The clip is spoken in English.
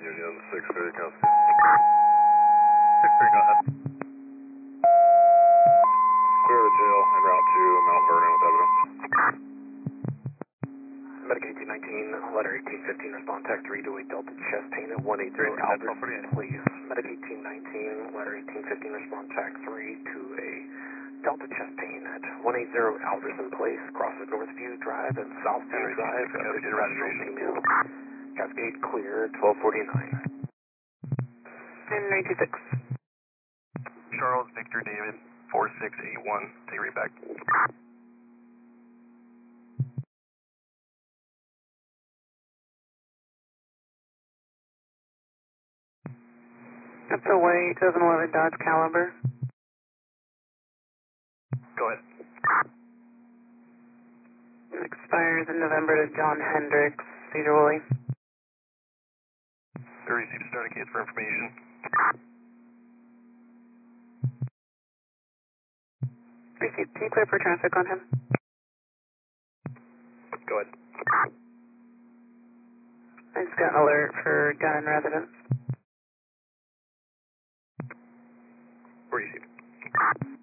Union 6-3, Cascade. 6-3, go ahead. Clear the jail en route to Mount Vernon with evidence. Medic 1819, letter 1815, respond tech 328 Delta chest pain at 180 Alderson Place. Medic 1819, letter 1815, respond tech 328 Delta chest pain at 180 Alderson Place, crosses Northview Drive and Southview Drive. Cascade registration. Female. Cascade clear, 1249. And 96. Charles Victor David, 4681, take read back. That's a white 2011 Dodge Caliber. Go ahead. Expires in November to John Hendricks, Cedar Woolley. Receive starting case for information. Receive, can you clear for traffic on him? Go ahead. I just got an alert for gun in residence. Receive.